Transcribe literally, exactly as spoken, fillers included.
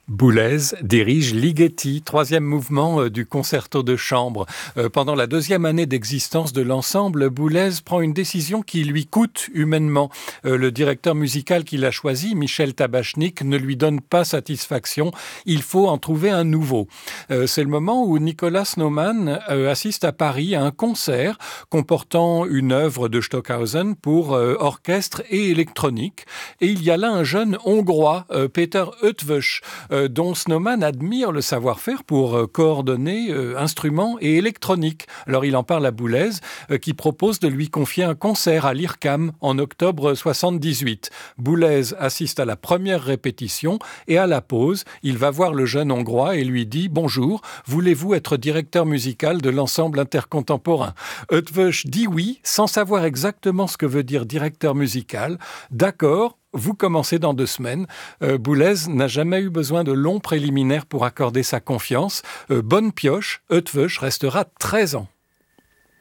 Boulez dirige Ligeti, troisième mouvement euh, du concerto de chambre. Euh, pendant la deuxième année d'existence de l'ensemble, Boulez prend une décision qui lui coûte humainement. Euh, le directeur musical qu'il a choisi, Michel Tabachnik, ne lui donne pas satisfaction. Il faut en trouver un nouveau. Euh, c'est le moment où Nicolas Naumann euh, assiste à Paris à un concert comportant une œuvre de Stockhausen pour euh, orchestre et électronique. Et il y a là un jeune Hongrois, euh, Peter Eötvös, euh, dont Naumann admire le savoir-faire pour euh, coordonner euh, instruments et électronique. Alors il en parle à Boulez, euh, qui propose de lui confier un concert à l'I R C A M en octobre soixante-dix-huit. Boulez assiste à la première répétition et à la pause, il va voir le jeune Hongrois et lui dit « Bonjour, voulez-vous être directeur musical de l'ensemble intercontemporain ?» Eötvös dit oui, sans savoir exactement ce que veut dire directeur musical. D'accord, vous commencez dans deux semaines. Euh, Boulez n'a jamais eu besoin de longs préliminaires pour accorder sa confiance. Euh, bonne pioche, Eötvös restera treize ans.